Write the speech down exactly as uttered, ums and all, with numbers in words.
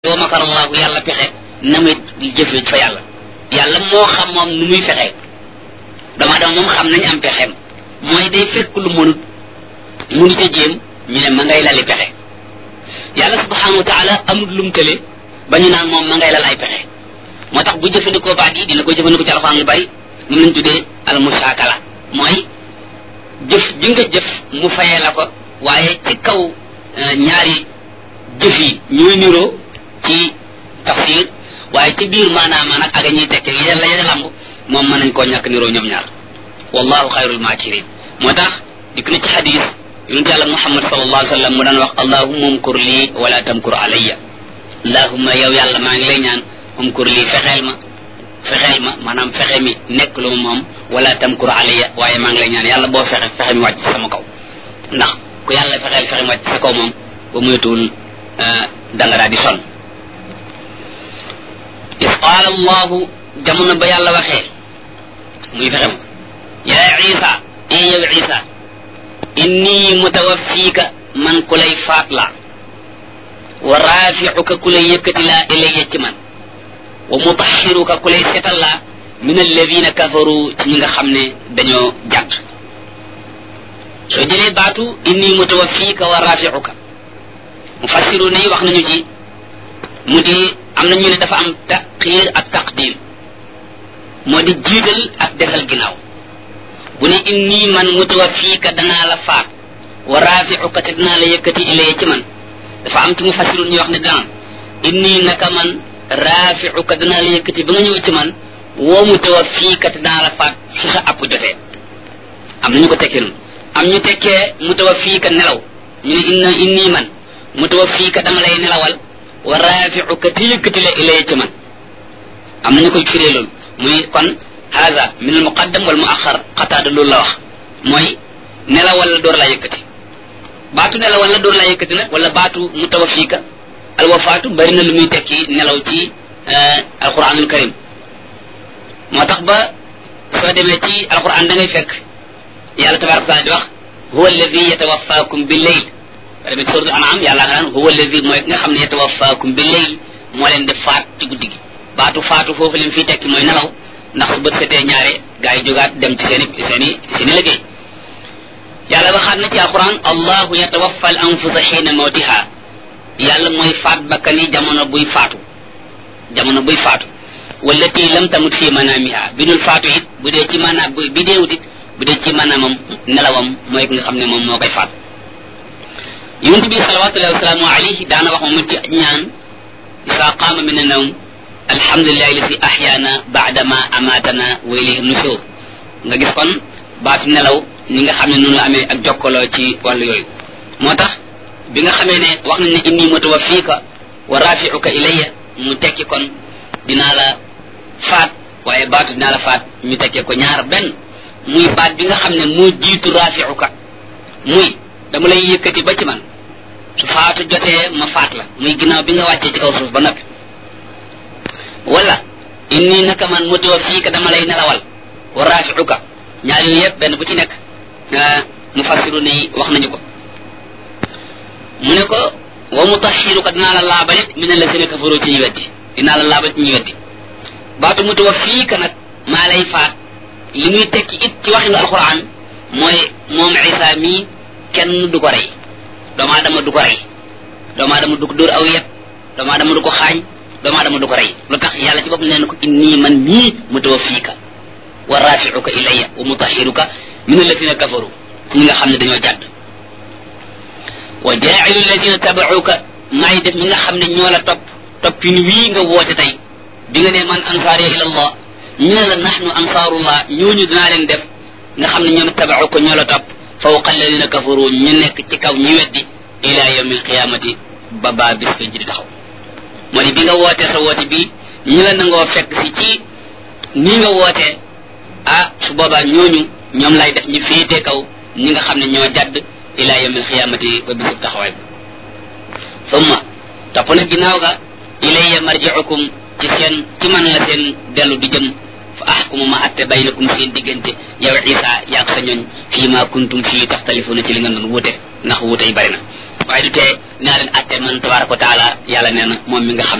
wa makar allahu yàlla pexe na muy jëfe fa yàlla yàlla moo xam moom nu muy fexe dama dama moom xam nañ am pexeem mooy day fekk lu mënut mënu ca jéem ñu ne ma ngay lali pexe yàlla subhanahu wa taala amul lum tële ba ñu naan moom ma ngay lal ay pexe moo tax bu jëfandikoo baat yi dina ko jëfandikoo ci alxuraan lu bari ñu lañ tuddee al musaakala mooy jëf ji nga jëf mu fayee la ko waaye ci kaw ñaari jëf yi ñooy niroo ci tafsir waaye ci biir maanaam nag ak ñuy tekk yi la ya lamb moom mën nañ koo ñàkk niroo ñoom ñaar wallahu xayrul maakirin moo tax dikk na ci xadis yonent yàlla muhammad sallallahu alayhi wa sallam mu daan wax allahumma umkur lii wala tamkur alayya allahumma yow yàlla maa ngi lay ñaan umkur lii fexeel ma fexeel ma maanaam fexe mi nekk lu moom wala tamkur alayya waaye maa ngi lay ñaan yàlla boo fexe fexe mi wàcc ci sama kaw ndax ku yàlla fexeel fexe mi wàcc ci sa kaw moom ba muytuwul danga daa di sonn is qaala allahu jamono ba yàlla waxee muy fexe ma yaa isa ee yow isa inni mutawaffiika man ku lay faat laa wa raafi'uka ku lay yëkkati laa ilayya ci man wa mutahhiruka ku lay setal laa min alladina kafaru ci ñi nga xam ne dañoo jàdd soo jëlee baatu inni mutawaffiika wa raafi'uka mufassiruna yi wax nañu ci mu di am na ñu ne dafa am taxiir ak taqdim moo di jiital ak desal ginnaaw bu ne inni man mutawaffiika danaa la faat wa raafi'uka te danaa la yëkkati ilayya ci man dafa am ci mufassirun ñu wax ne daan inni naka man raafi'uka danaa la yëkkati ba nga ñëw ci man wa mutawaffiika te danaa la faat su sa app jotee am na ñu ko tekkee noonu am ñu tekkee mutawaffiika nelaw ñu ne inna inni man mutawaffiika dama lay nelawal wa raafi'uka te yëkkati la ilayya ci man am na ñu koy firee loolu muy kon haza min al muqaddam wal muaxar xataada loolu la wax mooy nelawal la door laa yëkkati baatu nelawal la door laa yëkkati nag wala baatu mutawaffiika al wafaatu bari na lu muy tekki nelaw ci alquranul karim moo tax ba soo demee ci alquran da ngay fekk yàlla tabaraka taala di wax huwa alladi yatawaffaakum bil layl ba demee ci suratul an'am yàlla nga naan huwa alladi mooy ki nga xam ne yatawaffaakum bil layl moo leen di faat ci guddi gi baatu faatu foofu leen fii tekki mooy nelaw ndax su bët setee ñaare gaa yi jógaat dem ci seen i seen i seen i liggéey yàlla waxaat na ci alquran allahu yatawaffa al anfusa xiina mawtiha yàlla mooy faat bakkani jamono buy faatu jamono buy faatu wallati lam tamut fi manamiha bi dul faatu it bu dee ci maanaam bi deewut it bu dee ci maanaamam nelawam mooy ki nga xam ne moom moo koy faat yonent bi salawatullahi wasalaamu alayhi daana wax moom ci ñaan isa qaama min an-nawm alhamdulillahi lasi ahyaana baadama amatana wa ilayhi nushur nga gis kon baatu nelaw ni nga xam ne noonu la amee ak jokkaloo ci wàllu yooyu moo tax bi nga xamee ne wax nañ ne inni mutawaffiika wa rafi'uka ilayya mu tekki kon dinaa la faat waaye baatu dinaa la faat ñu tekkee ko ñaar benn muy baat bi nga xam ne moo jiitu rafi'uka muy dama lay yëkkati ba ci man su faatu jotee ma faat la muy ginnaaw bi nga wàccee ci kaw suuf ba noppi wala inni naka man mutawaffiika dama lay nelawal wa rafi'uka ñaar yooyu yëpp benn bu ci nekk mufassirun yi wax nañu ko mu ne ko wa mutahhiruka dinaa la laabalit min alladhina kafaru ci ñu weddi dinaa la laabalit ci ñu weddi baatu mutawaffiika nag maa lay faat li muy tekki it ci waxinu alquran mooy moom isa mii kenn du ko rey doomu aadama du ko rey doomu aadama du ko dóor aw yet doomu aadama du ko xaañ doomu aadama du ko rey lu tax yàlla ci bopp nee na ko inni man mii mutawaffiika wa rafi'uka ilayya wa mutahhiruka min alladhina kafaru ñi nga xam ne dañoo jàdd wa jaa'ilu alladhina taba'uka maay def ñi nga xam ne ñoo la topp toppin wii nga woote tey bi nga ne man ansaariya ila allah ñu ne la nahnu ansaarullah ñooñu dinaa leen def nga xam ne ñoom taba'uka ñoo la topp fawqa alladhina kafaru ñu nekk ci kaw ñu weddi ila yawmi alqiyamati ba baa bis ko ji di taxaw moo ne bi nga wootee sa woote bii ñu la nangoo fekk si ci nii nga wootee ah su boobaa ñooñu ñoom lay def ñu féetee kaw ñi nga xam ne ñoo jadd ila yawmil xiyaamati ba bisub taxawaay bi summa topp na ginnaaw ga ilayya marji'ukum ci seen ci man la seen dellu di jëm fa ahkumu ma atte baynakum seen diggante yow isa yaag sa ñooñ fii ma kuntum fii taxtalifuna ci li nga doon wuute ndax wuute yi bari na waaye du tee naa leen atte man tabaraka wa taala yàlla nee na moom mi nga xam